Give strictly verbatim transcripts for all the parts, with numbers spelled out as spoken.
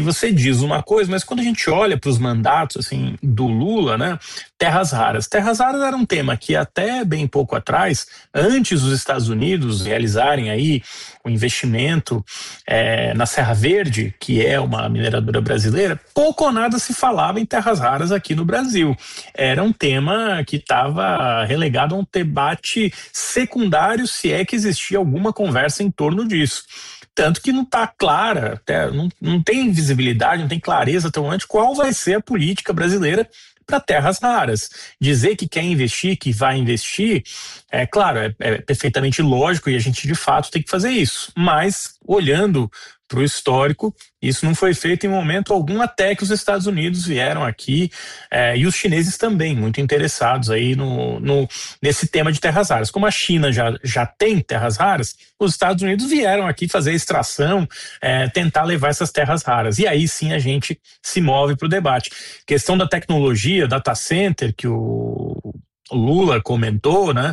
você diz uma coisa, mas quando a gente olha para os mandatos assim, do Lula, né, terras raras. Terras raras era um tema que até bem pouco atrás, antes dos Estados Unidos realizarem aí o investimento é, na Serra Verde, que é uma mineradora brasileira, pouco ou nada se falava em terras raras aqui no Brasil. Era um tema que estava relegado a um debate secundário, se é que existia alguma conversa em torno disso. Tanto que não está clara, até, não, não tem visibilidade, não tem clareza até o momento qual vai ser a política brasileira para terras raras. Dizer que quer investir, que vai investir, é claro, é, é perfeitamente lógico e a gente de fato tem que fazer isso. Mas, olhando para o histórico, isso não foi feito em momento algum, até que os Estados Unidos vieram aqui é, e os chineses também, muito interessados aí no, no, nesse tema de terras raras. Como a China já, já tem terras raras, os Estados Unidos vieram aqui fazer extração, é, tentar levar essas terras raras. E aí sim a gente se move para o debate. Questão da tecnologia, data center, que o Lula comentou, né?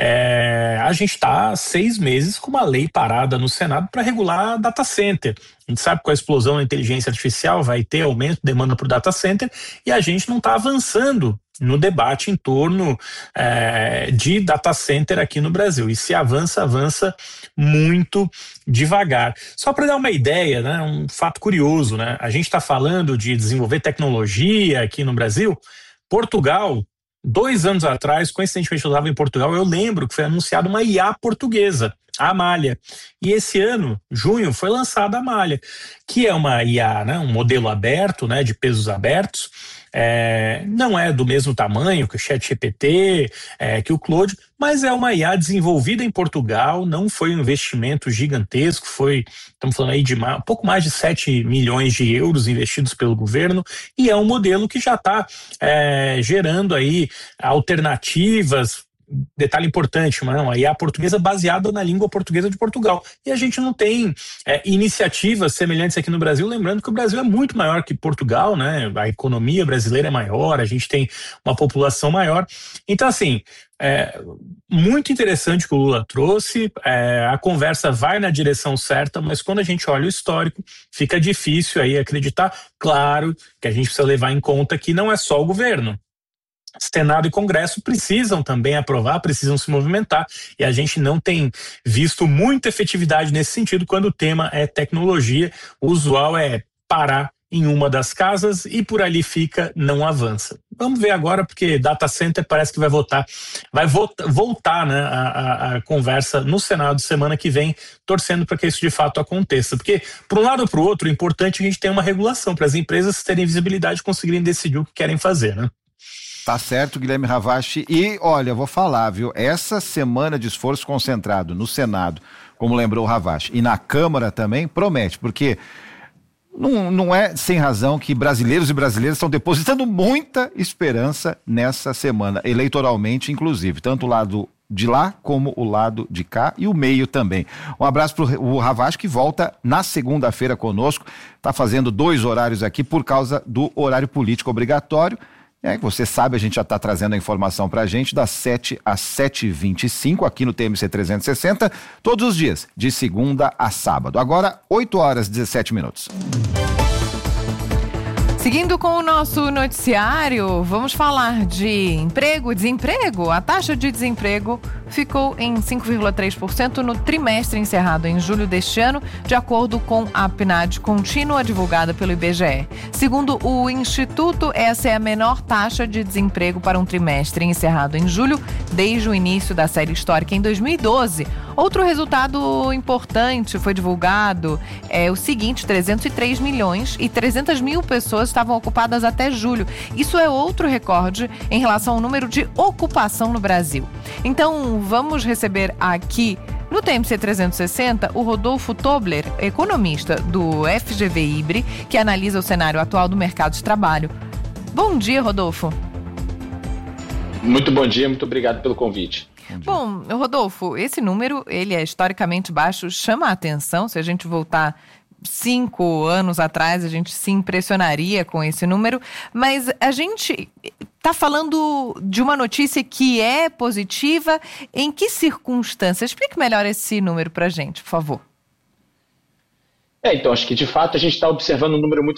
É, a gente está há seis meses com uma lei parada no Senado para regular data center. A gente sabe que com a explosão da inteligência artificial vai ter aumento de demanda por data center e a gente não está avançando no debate em torno é, de data center aqui no Brasil. E se avança, avança muito devagar. Só para dar uma ideia, né, um fato curioso, né? A gente está falando de desenvolver tecnologia aqui no Brasil. Portugal, dois anos atrás, coincidentemente eu estava em Portugal, eu lembro que foi anunciada uma I A portuguesa, a Amália. E esse ano, junho, foi lançada a Amália, que é uma I A, né, um modelo aberto, né, de pesos abertos. É, não é do mesmo tamanho que o ChatGPT, é, que o Claude, mas é uma I A desenvolvida em Portugal, não foi um investimento gigantesco, foi, estamos falando aí de um pouco mais de sete milhões de euros investidos pelo governo, e é um modelo que já está é, gerando aí alternativas. Detalhe importante, uma I A portuguesa baseada na língua portuguesa de Portugal. E a gente não tem é, iniciativas semelhantes aqui no Brasil, lembrando que o Brasil é muito maior que Portugal, né? A economia brasileira é maior, a gente tem uma população maior. Então, assim, é muito interessante o que o Lula trouxe, é, a conversa vai na direção certa, mas quando a gente olha o histórico, fica difícil aí acreditar. Claro que a gente precisa levar em conta que não é só o governo. Senado e Congresso precisam também aprovar, precisam se movimentar, e a gente não tem visto muita efetividade nesse sentido quando o tema é tecnologia. O usual é parar em uma das casas e por ali fica, não avança. Vamos ver agora, porque data center parece que vai votar, vai voltar, voltar né, a, a, a conversa no Senado semana que vem, torcendo para que isso de fato aconteça. Porque, por um lado ou para o outro, é importante a gente ter uma regulação para as empresas terem visibilidade e conseguirem decidir o que querem fazer, né? Tá certo, Guilherme Ravache. E, olha, vou falar, viu? Essa semana de esforço concentrado no Senado, como lembrou o Ravache, e na Câmara também, promete, porque não, não é sem razão que brasileiros e brasileiras estão depositando muita esperança nessa semana, eleitoralmente, inclusive, tanto o lado de lá como o lado de cá e o meio também. Um abraço para o Ravache, que volta na segunda-feira conosco, está fazendo dois horários aqui por causa do horário político obrigatório. É, você sabe, a gente já está trazendo a informação para a gente das sete às sete e vinte e cinco aqui no T M C trezentos e sessenta, todos os dias, de segunda a sábado. Agora, oito horas e dezessete minutos. Seguindo com o nosso noticiário, vamos falar de emprego e desemprego. A taxa de desemprego ficou em cinco vírgula três por cento no trimestre encerrado em julho deste ano, de acordo com a P N A D contínua divulgada pelo I B G E. Segundo o Instituto, essa é a menor taxa de desemprego para um trimestre encerrado em julho desde o início da série histórica em dois mil e doze. Outro resultado importante foi divulgado, é o seguinte: trezentos e três milhões e trezentas mil pessoas estavam ocupadas até julho. Isso é outro recorde em relação ao número de ocupação no Brasil. Então, vamos receber aqui no T M C trezentos e sessenta o Rodolfo Tobler, economista do F G V Ibre, que analisa o cenário atual do mercado de trabalho. Bom dia, Rodolfo. Muito bom dia, muito obrigado pelo convite. Bom, Rodolfo, esse número, ele é historicamente baixo, chama a atenção. Se a gente voltar cinco anos atrás, a gente se impressionaria com esse número, mas a gente está falando de uma notícia que é positiva. Em que circunstâncias? Explique melhor esse número para a gente, por favor. É, então, acho que de fato a gente está observando um número muito